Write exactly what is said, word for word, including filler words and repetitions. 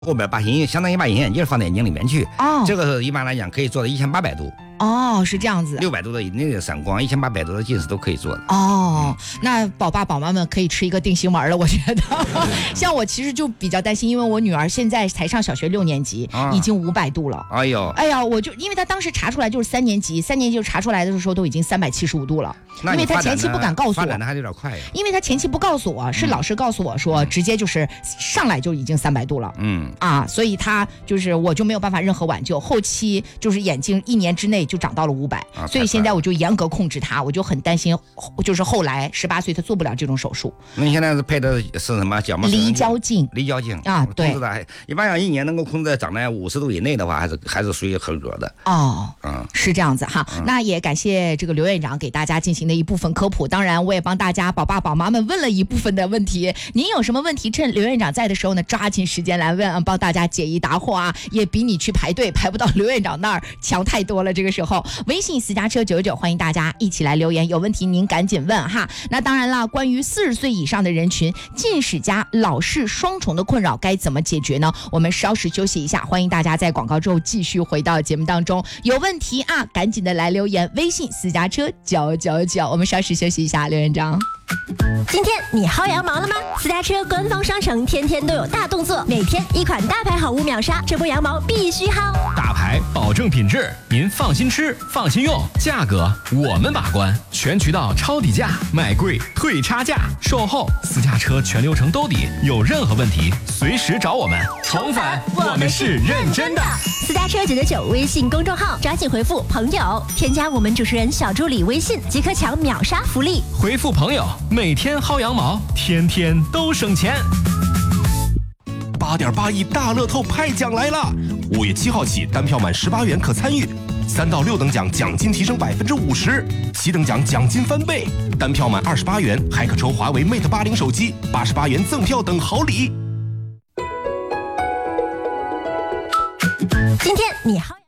后边把隐相当于把隐形眼镜放在眼睛里面去。 哦， 这个是一般来讲可以做到一千八百度。 哦，是这样子。 六百度的那个散光，一千八百度的近视都可以做的。 哦，那宝爸宝妈们可以吃一个定心丸了，我觉得。像我其实就比较担心，因为我女儿现在才上小学六年级，啊、已经五百度了。 哎呦， 哎呀，我就因为她当时查出来就是三年级，三年级就查出来的时候都已经三百七十五度了。因为她前期不敢告诉我， 发展的还有点快呀。 因为她前期不告诉我，是老师告诉我说，嗯、直接就是上来就已经三百度了。嗯啊，所以她就是我就没有办法任何挽救，后期就是眼睛一年之内就长到了五百。啊、所以现在我就严格控制他，我就很担心，就是后来十八岁他做不了这种手术。 那你现在是配的是什么角膜？ 离焦镜。 离焦镜啊，对。 控制的一般要一年能够控制在长在五十度以内的话，还是还是属于合格的。 哦，嗯，是这样子哈。嗯、那也感谢这个刘院长给大家进行的一部分科普，当然我也帮大家宝爸宝妈们问了一部分的问题。您有什么问题，趁刘院长在的时候呢，抓紧时间来问，帮大家解疑答惑啊，也比你去排队排不到刘院长那儿强太多了。这个时候，微信私家车九九，欢迎大家一起来留言，有问题您赶紧问哈。那当然了，关于四十岁以上的人群近视加老视双重的困扰该怎么解决呢？我们稍事休息一下，欢迎大家在广告之后继续回到节目当中，有问题啊，赶紧的来留言，微信私家车九九九。我们稍事休息一下，刘院长。 今天你薅羊毛了吗？私家车官方商城天天都有大动作，每天一款大牌好物秒杀，这波羊毛必须薅。 大牌保证品质，您放心吃，放心用，价格我们把关，全渠道抄底价，买贵退差价，售后私家车全流程兜底，有任何问题随时找我们。重返我们是认真的。 私家车九九九微信公众号，抓紧回复朋友，添加我们主持人小助理微信，即可抢秒杀福利。 回复朋友，每天薅羊毛，天天都省钱。 八点八亿大乐透派奖来了！五月七号起，单票满十八元可参与，三到六等奖奖金提升百分之五十，七等奖奖金翻倍，单票满二十八元还可抽华为 Mate 八零手机，八十八元赠票等好礼。 今天你薅。